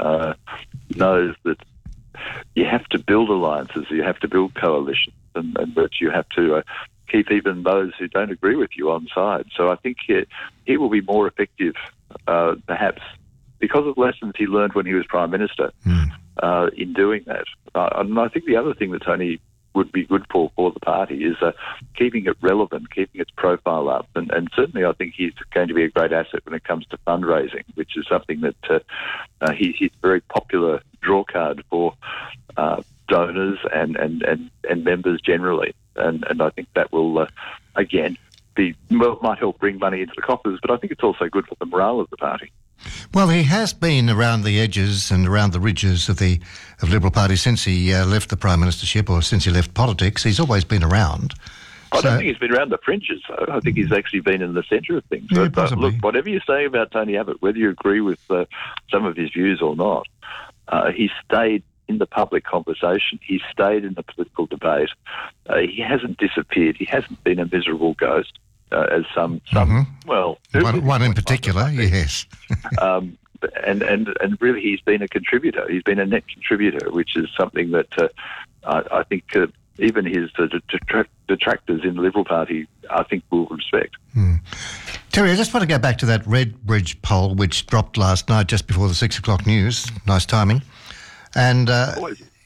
knows that you have to build alliances, you have to build coalitions, and that you have to keep even those who don't agree with you on side. So I think he will be more effective, perhaps, because of lessons he learned when he was Prime Minister in doing that. And I think the other thing that Tony would be good for the party is keeping it relevant, keeping its profile up. And certainly I think he's going to be a great asset when it comes to fundraising, which is something that he's a very popular draw card for donors and members generally. And I think that will, again, might help bring money into the coffers, but I think it's also good for the morale of the party. Well, he has been around the edges and around the ridges of the Liberal Party since he left the Prime Ministership, or since he left politics. He's always been around. I don't think he's been around the fringes, though. I think he's actually been in the centre of things. Yeah, but look, whatever you say about Tony Abbott, whether you agree with some of his views or not, he stayed in the public conversation. He stayed in the political debate. He hasn't disappeared. He hasn't been a miserable ghost, as some well... One in particular, yes. And really he's been a contributor. He's been a net contributor, which is something that I think even his detractors in the Liberal Party, I think, will respect. Terry, I just want to go back to that Redbridge poll, which dropped last night just before the 6 o'clock news. Nice timing. And, I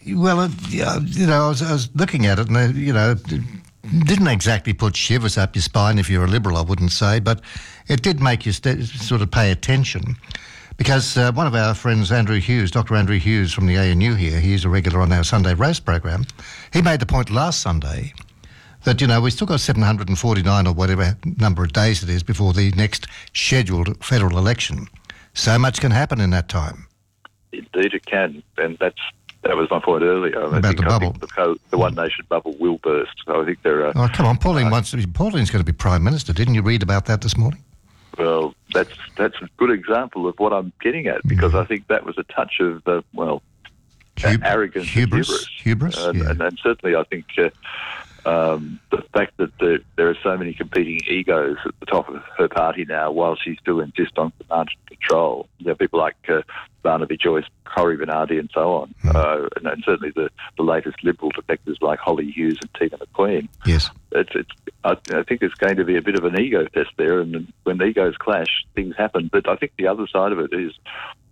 was looking at it and, didn't exactly put shivers up your spine if you're a Liberal, I wouldn't say, but it did make you sort of pay attention, because one of our friends, Andrew Hughes, Dr. Andrew Hughes from the ANU here, he's a regular on our Sunday roast program, he made the point last Sunday that, we still got 749 or whatever number of days it is before the next scheduled federal election. So much can happen in that time. Indeed it can, and that was my point earlier. About the bubble. I think the One Nation bubble will burst. So I think there are... Oh, come on, Pauline's going to be Prime Minister. Didn't you read about that this morning? Well, that's a good example of what I'm getting at, because I think that was a touch of, arrogance. Hubris. And certainly I think the fact that there are so many competing egos at the top of her party now, while she still insists on command and control. People like Barnaby Joyce, Cory Bernardi and so on. And certainly the latest Liberal defectors like Holly Hughes and Tina McQueen. Yes. I think it's going to be a bit of an ego test there, and when egos clash, things happen. But I think the other side of it is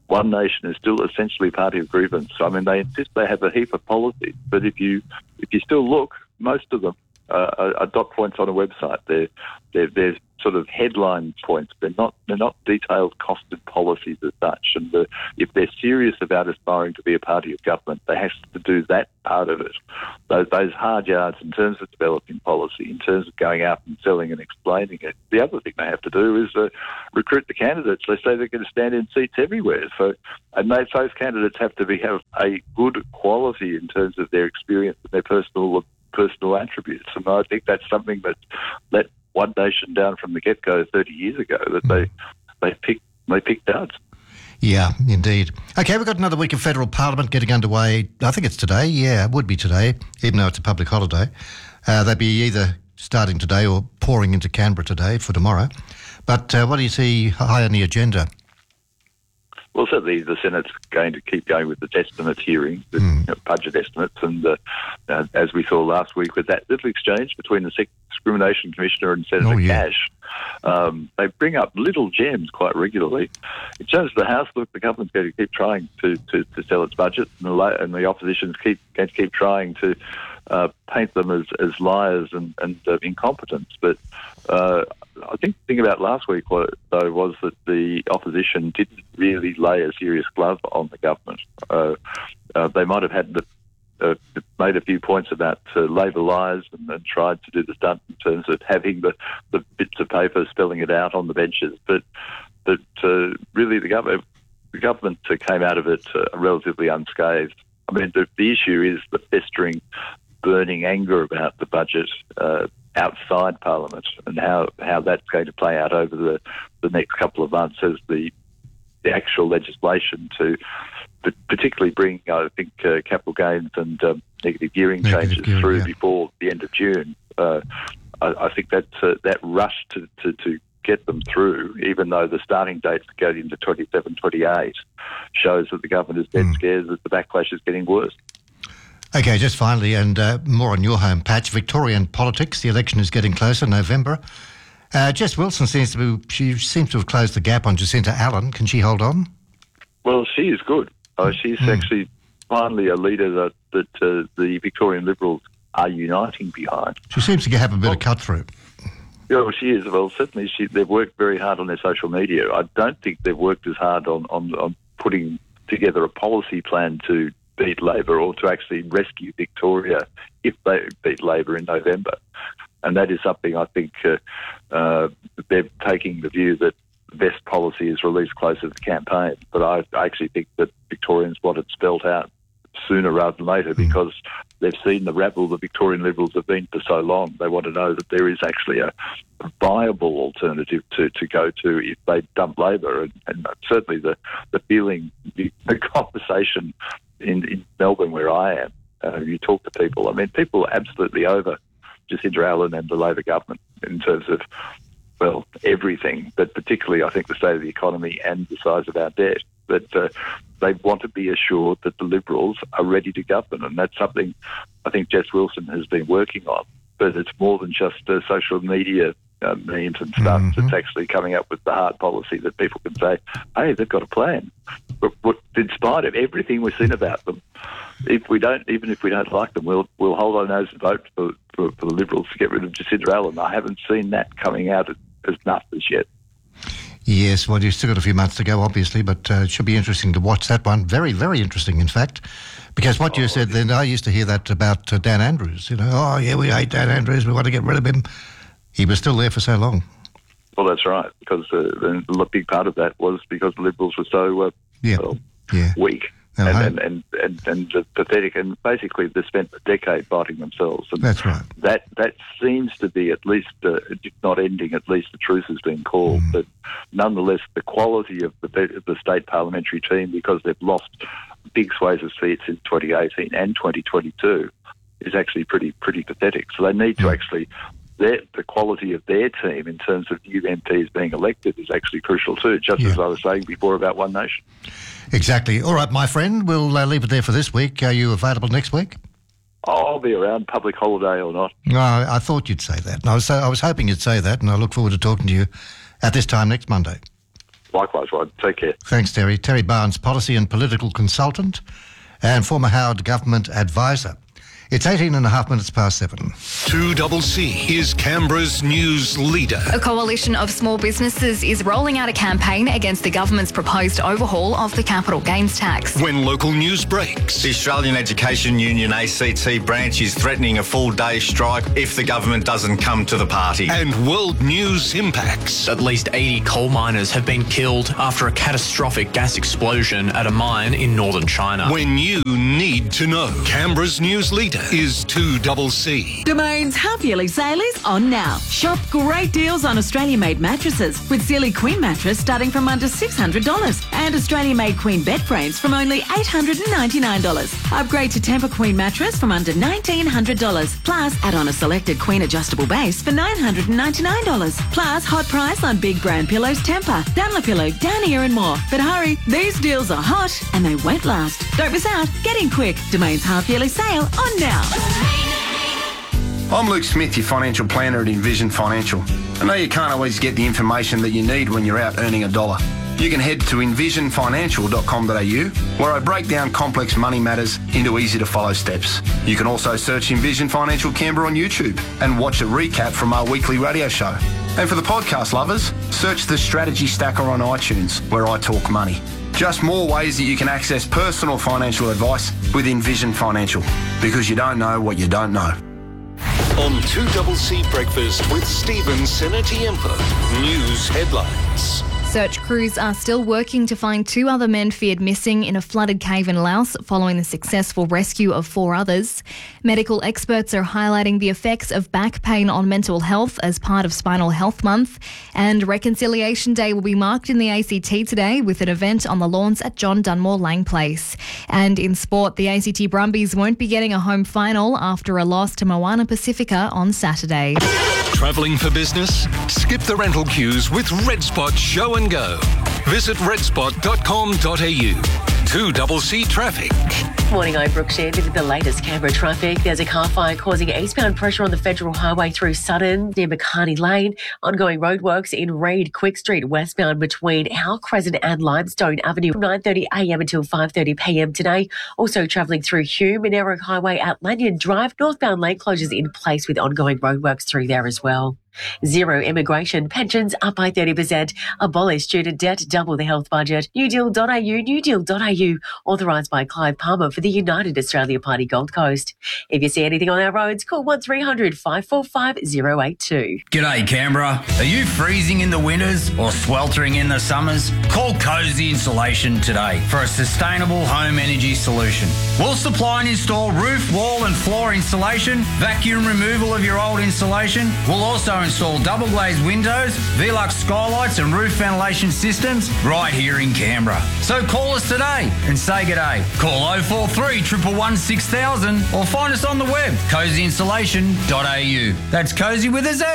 One Nation is still essentially party of grievance. I mean, they insist they have a heap of policies, but if you still look, most of them are dot points on a website. They're sort of headline points. They're not detailed, costed policies as such. And if they're serious about aspiring to be a party of government, they have to do that part of it. Those hard yards in terms of developing policy, in terms of going out and selling and explaining it. The other thing they have to do is recruit the candidates. They say they're going to stand in seats everywhere. And those candidates have to have a good quality in terms of their experience and their personal attributes. And I think that's something that let One Nation down from the get-go 30 years ago, that they picked out. Yeah, indeed. Okay, we've got another week of federal parliament getting underway. I think it's today. Yeah, it would be today, even though it's a public holiday. They'd be either starting today or pouring into Canberra today for tomorrow. But what do you see high on the agenda? Well, certainly the Senate's going to keep going with the estimate hearings, the budget estimates, and as we saw last week with that little exchange between the Sex Discrimination Commissioner and Senator Cash, they bring up little gems quite regularly. In terms of the House, look, the government's going to keep trying to sell its budget, and the opposition's going to keep trying to paint them as liars and incompetence. But I think the thing about last week, was that the opposition didn't really lay a serious glove on the government. They might have had made a few points about Labor lies and tried to do the stunt in terms of having the bits of paper spelling it out on the benches. But really the government came out of it relatively unscathed. I mean, the issue is the festering, burning anger about the budget outside Parliament, and how that's going to play out over the next couple of months as the actual legislation to particularly bring, I think, capital gains and negative gearing changes through before the end of June. I think that rush to get them through, even though the starting dates go into 27, 28, shows that the government is dead scared that the backlash is getting worse. Okay, just finally, and more on your home patch, Victorian politics. The election is getting closer, November. Jess Wilson seems to have closed the gap on Jacinta Allen. Can she hold on? Well, she is good. She's actually finally a leader that the Victorian Liberals are uniting behind. She seems to have a bit of cut through. Yeah, well, she is. Well, certainly they've worked very hard on their social media. I don't think they've worked as hard on putting together a policy plan to beat Labor or to actually rescue Victoria if they beat Labor in November. And that is something I think they're taking the view that the best policy is released closer to the campaign. But I actually think that Victorians want it spelt out sooner rather than later because they've seen the rabble the Victorian Liberals have been for so long. They want to know that there is actually a viable alternative to go to if they dump Labor. And certainly the feeling, the conversation in Melbourne where I am, you talk to people. I mean, people are absolutely over Jacinta Allen and the Labor government in terms of, well, everything, but particularly I think the state of the economy and the size of our debt. But they want to be assured that the Liberals are ready to govern, and that's something I think Jess Wilson has been working on. But it's more than just social media memes and stuff. It's actually coming up with the hard policy that people can say, hey, they've got a plan. But in spite of everything we've seen about them, even if we don't like them, we'll hold our nose and vote for the Liberals to get rid of Jacinta Allen. I haven't seen that coming out as nutters yet. Yes, well, you've still got a few months to go, obviously, but it should be interesting to watch that one. Very, very interesting, in fact, because what you said then, I used to hear that about Dan Andrews. You know, oh, yeah, we hate Dan Andrews, we want to get rid of him. He was still there for so long. Well, that's right, because the big part of that was because the Liberals were so weak and pathetic, and basically they spent a decade fighting themselves. And that's right. That seems to be at least, not ending, at least the truce has been called. But nonetheless, the quality of the state parliamentary team, because they've lost big swathes of seats in 2018 and 2022, is actually pretty pathetic. So they need to actually... The quality of their team in terms of new MPs being elected is actually crucial too, just as I was saying before about One Nation. Exactly. All right, my friend, we'll leave it there for this week. Are you available next week? I'll be around, public holiday or not. No, I thought you'd say that. And I was hoping you'd say that, and I look forward to talking to you at this time next Monday. Likewise, Rod. Take care. Thanks, Terry. Terry Barnes, policy and political consultant and former Howard government advisor. It's 7:18 2CC is Canberra's news leader. A coalition of small businesses is rolling out a campaign against the government's proposed overhaul of the capital gains tax. When local news breaks. The Australian Education Union ACT branch is threatening a full-day strike if the government doesn't come to the party. And world news impacts. At least 80 coal miners have been killed after a catastrophic gas explosion at a mine in northern China. When you need to know. Canberra's news leader is 2CC. Domain's half-yearly sale is on now. Shop great deals on Australian-made mattresses with Sealy Queen mattress starting from under $600 and Australian-made Queen bed frames from only $899. Upgrade to Tempur Queen mattress from under $1,900. Plus, add on a selected Queen adjustable base for $999. Plus, hot price on big brand pillows Tempur, Dunlopillow, Downier and more. But hurry, these deals are hot and they won't last. Don't miss out. Get in quick. Domain's half-yearly sale on now. I'm Luke Smith, your financial planner at Envision Financial. I know you can't always get the information that you need when you're out earning a dollar. You can head to envisionfinancial.com.au, where I break down complex money matters into easy-to-follow steps. You can also search Envision Financial Canberra on YouTube and watch a recap from our weekly radio show. And for the podcast lovers, search the Strategy Stacker on iTunes, where I talk money. Just more ways that you can access personal financial advice with Envision Financial, because you don't know what you don't know. On 2CC Breakfast with Stephen Senatiempo. News headlines. Search crews are still working to find 2 other men feared missing in a flooded cave in Laos following the successful rescue of 4 others. Medical experts are highlighting the effects of back pain on mental health as part of Spinal Health Month. And Reconciliation Day will be marked in the ACT today with an event on the lawns at John Dunmore Lang Place. And in sport, the ACT Brumbies won't be getting a home final after a loss to Moana Pacifica on Saturday. Travelling for business? Skip the rental queues with Red Spot Show and Go. Visit redspot.com.au. 2CC Traffic. Morning, I'm Brooke Shandy with the latest Canberra traffic. There's a car fire causing eastbound pressure on the Federal Highway through Sutton near McCartney Lane. Ongoing roadworks in Reid Quick Street westbound between Howe Crescent and Limestone Avenue from 9:30am until 5:30pm today. Also travelling through Hume and Narrow Highway at Lanyon Drive. Northbound lane closures in place with ongoing roadworks through there as well. Zero immigration, pensions up by 30%, abolish student debt, double the health budget. Newdeal.au, newdeal.au, authorised by Clive Palmer for the United Australia Party Gold Coast. If you see anything on our roads, call 1300 545 082. G'day Canberra. Are you freezing in the winters or sweltering in the summers? Call Cozy Insulation today for a sustainable home energy solution. We'll supply and install roof, wall and floor insulation, vacuum removal of your old insulation. We'll also install double glazed windows, Velux skylights and roof ventilation systems right here in Canberra. So call us today and say g'day. Call 043 111 6000 or find us on the web, cozyinsulation.au. That's cozy with a Z.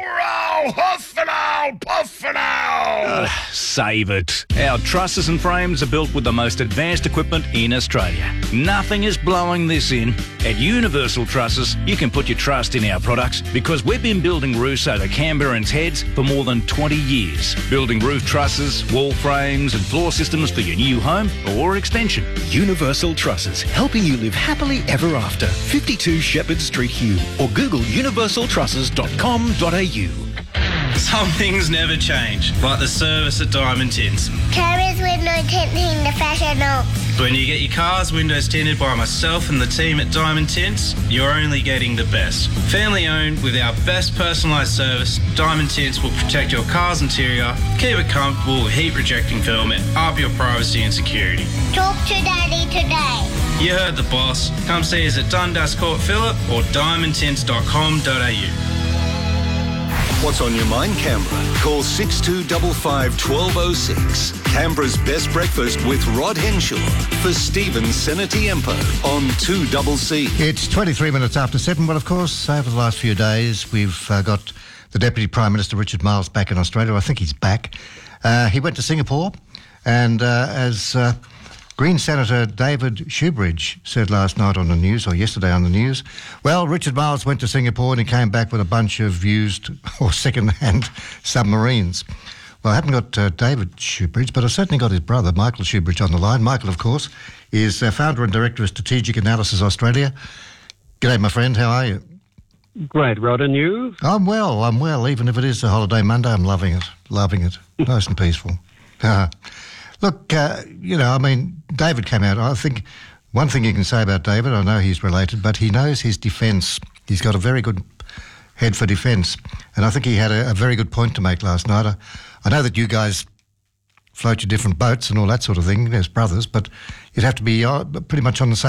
Huff and owl, puff and owl. Save it. Our trusses and frames are built with the most advanced equipment in Australia. Nothing is blowing this in. At Universal Trusses, you can put your trust in our products because we've been building roofs over Canberrans' heads for more than 20 years. Building roof trusses, wall frames and floor systems for your new home or extension. Universal Trusses, helping you live happily ever after. 52 Shepherd Street, Hume, or Google universaltrusses.com.au. Some things never change, like the service at Diamond Tints. Carriers window tinting professional. When you get your car's windows tinted by myself and the team at Diamond Tints, you're only getting the best. Family owned with our best personalised service, Diamond Tints will protect your car's interior, keep it comfortable with heat rejecting film and up your privacy and security. Talk to Daddy today. You heard the boss. Come see us at Dundas Court Phillip or diamondtints.com.au. What's on your mind, Canberra? Call 6255 1206. Canberra's best breakfast with Rod Henshaw for Stephen Senatiempo on 2CC. It's 23 minutes after 7. Well, of course, over the last few days, we've got the Deputy Prime Minister, Richard Marles, back in Australia. I think he's back. He went to Singapore, and as Green Senator David Shoebridge said last night on the news, or yesterday on the news, well, Richard Marles went to Singapore and he came back with a bunch of used or second-hand submarines. Well, I haven't got David Shoebridge, but I've certainly got his brother, Michael Shoebridge, on the line. Michael, of course, is founder and director of Strategic Analysis Australia. G'day, my friend. How are you? Great, Rod, and you? I'm well. Even if it is a holiday Monday, I'm loving it. Nice and peaceful. Look, David came out. I think one thing you can say about David, I know he's related, but he knows his defence. He's got a very good head for defence. And I think he had a very good point to make last night. I know that you guys float your different boats and all that sort of thing as brothers, but you'd have to be pretty much on the same